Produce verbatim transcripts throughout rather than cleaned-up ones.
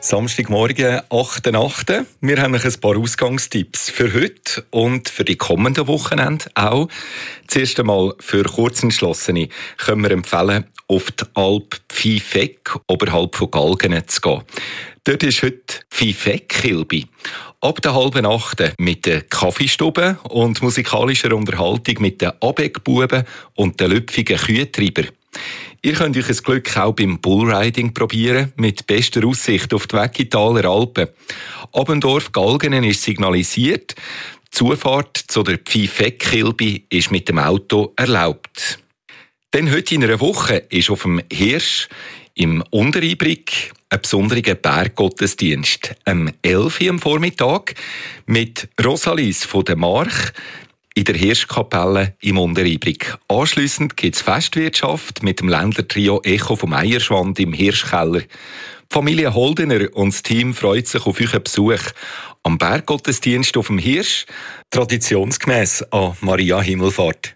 Samstagmorgen, achter achter Wir haben noch ein paar Ausgangstipps für heute und für die kommenden Wochenende auch. Zuerst einmal für Kurzentschlossene können wir empfehlen, auf die Alp Pfeifeck oberhalb von Galgen zu gehen. Dort ist heute Pfeifeck-Kilby. Ab der halben achten mit der Kaffeestube und musikalischer Unterhaltung mit den Abeckbuben und den lüpfigen Kühtreiber. Ihr könnt euch das Glück auch beim Bullriding probieren, mit bester Aussicht auf die Weggitaler Alpen. Ab dem Dorf Galgenen ist signalisiert, die Zufahrt zu der Pfeifeck-Kilby ist mit dem Auto erlaubt. Denn heute in einer Woche ist auf dem Hirsch im Untereibrich ein besonderer Berggottesdienst. Am elf Uhr am Vormittag mit Rosalis von der March in der Hirschkapelle im Untereibrich. Anschliessend gibt es Festwirtschaft mit dem Ländlertrio Echo vom Eierschwand im Hirschkeller. Die Familie Holdener und das Team freut sich auf euren Besuch am Berggottesdienst auf dem Hirsch, traditionsgemäss an Maria Himmelfahrt.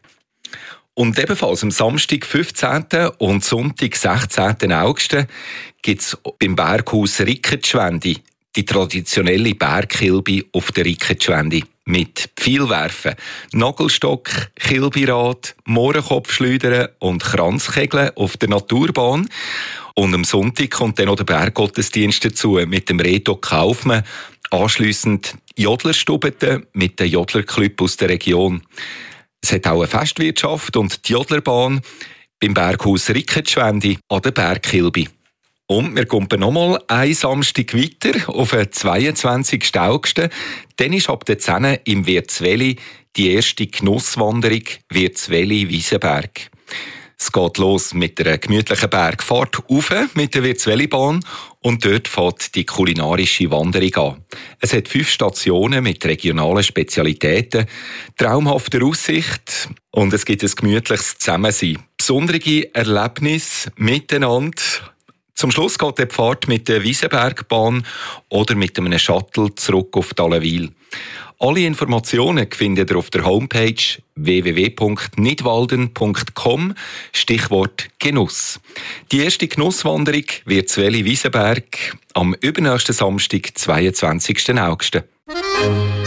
Und ebenfalls am Samstag, fünfzehnten und Sonntag, sechzehnten August gibt es beim Berghaus Ricketschwendi die traditionelle Bergkilby auf der Ricketschwendi. Mit Pfeilwerfen, Nagelstock, Kilbyrad, Mohrenkopfschleudern und Kranzkegeln auf der Naturbahn. Und am Sonntag kommt dann noch der Berggottesdienst dazu mit dem Reto Kaufmann. Anschliessend Jodlerstubete mit den Jodlerclub aus der Region. Es hat auch eine Festwirtschaft und die Jodlerbahn beim Berghaus Ricketschwendi an der Bergkilby. Und wir kommen nochmal einen Samstag weiter, auf den zweiundzwanzigsten August. Dann ist ab der zehn im Wirtsweli die erste Genusswanderung Wirtsweli-Wiesenberg. Es geht los mit einer gemütlichen Bergfahrt rauf mit der Wirtsweli-Bahn und dort fährt die kulinarische Wanderung an. Es hat fünf Stationen mit regionalen Spezialitäten, traumhafter Aussicht und es gibt ein gemütliches Zusammensein. Besondere Erlebnisse miteinander. Zum Schluss geht die Fahrt mit der Wiesenbergbahn oder mit einem Shuttle zurück auf Dallenwil. Alle Informationen findet ihr auf der Homepage w w w punkt nidwalden punkt com, Stichwort Genuss. Die erste Genusswanderung wird Wirtsweli-Wiesenberg am übernächsten Samstag, zweiundzwanzigsten August.